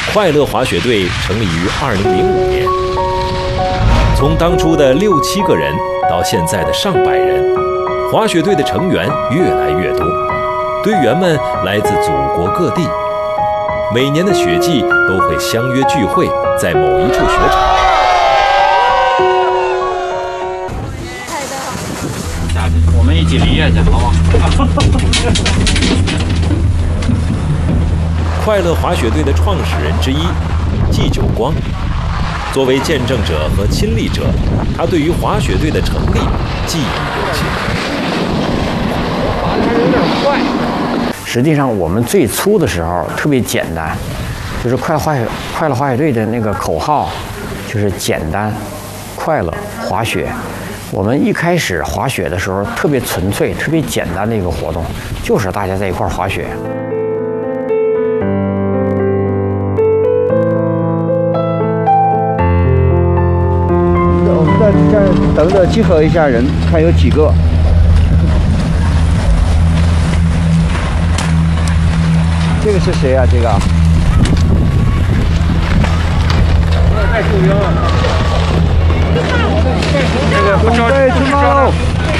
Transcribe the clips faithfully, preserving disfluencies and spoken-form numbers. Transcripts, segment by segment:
快乐滑雪队成立于二零零五年，从当初的六七个人到现在的上百人，滑雪队的成员越来越多，队员们来自祖国各地，每年的雪季都会相约聚会在某一处雪场。 下去，我们一起离下去，好吗？ 快乐滑雪队的创始人之一季九光，作为见证者和亲历者，他对于滑雪队的成立记忆犹新。 滑的还是有点快。实际上，我们最初的时候特别简单，就是快乐滑雪快乐滑雪队的那个口号就是简单、快乐滑雪。我们一开始滑雪的时候特别纯粹、特别简单的一个活动，就是大家在一块儿滑雪。 我们在这儿等着集合一下人，看有几个。这个是谁啊？这个？ 太受伤了。这个不着急，不着急。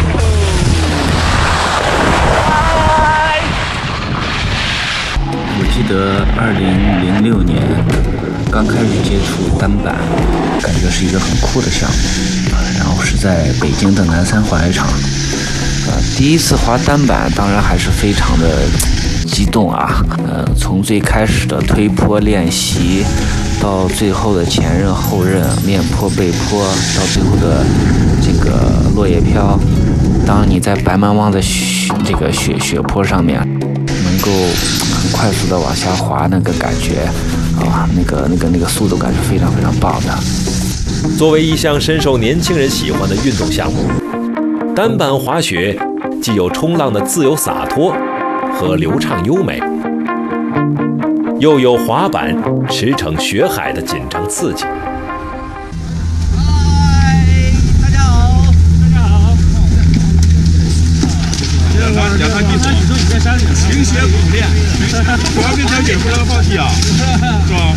我记得二零零六年刚开始接触单板，感觉是一个很酷的项目。然后是在北京的南山滑雪场，呃，第一次滑单板，当然还是非常的激动啊。呃，从最开始的推坡练习，到最后的前刃、后刃、面坡、背坡，到最后的这个落叶飘。当你在白茫茫的雪这个雪雪坡上面，能够很快速的往下滑，那个感觉啊，那个那个那个速度感是非常非常棒的。 作为一项深受年轻人喜欢的运动项目，单板滑雪既有冲浪的自由洒脱和流畅优美，又有滑板驰骋雪海的紧张刺激。 两三米走，倾斜不练，我要跟小姐不能放弃啊，是吧？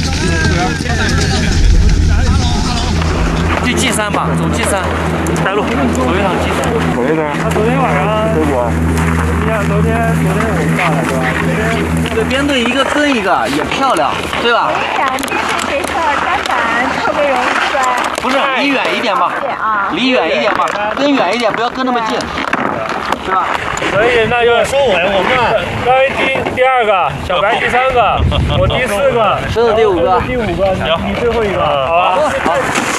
去 G 三吧，走 G 三，带路，走一趟 G 三。 走一段。 他昨天晚上结果， 你看昨天昨天我们上来是吧？昨天对，边对一个跟一个也漂亮，对吧？ 我跟你讲，这是学校单板特别容易摔。 不是，离远一点吧，离远一点吧，跟远一点，不要跟那么近，是吧？ 所以那就收稳，我们高一第第二个，小白第三个，我第四个， 生子第五个， 第五个，你你最后一个，好吧？ 好。